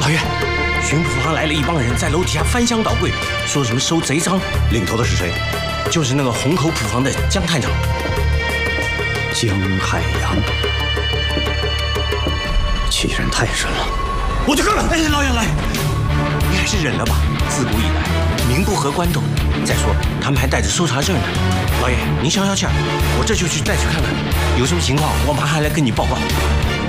老爷，巡捕房来了一帮人，在楼底下翻箱倒柜，说什么收贼赃， 领头的是谁？ 就是那个虹口捕房的江探长。 江海洋，欺人太甚了！我去看看。 哎，老爷，你还是忍了吧。自古以来，民不和官斗。再说他们还带着搜查证呢。老爷，您消消气儿，我这就去带去看看，有什么情况我马上来跟你报告。